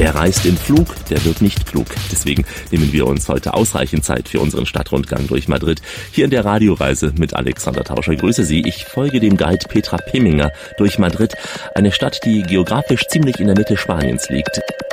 Wer reist im Flug, der wird nicht klug. Deswegen nehmen wir uns heute ausreichend Zeit für unseren Stadtrundgang durch Madrid. Hier in der Radioreise mit Alexander Tauscher. Grüße Sie. Ich folge dem Guide Petra Peminger durch Madrid. Eine Stadt, die geografisch ziemlich in der Mitte Spaniens liegt.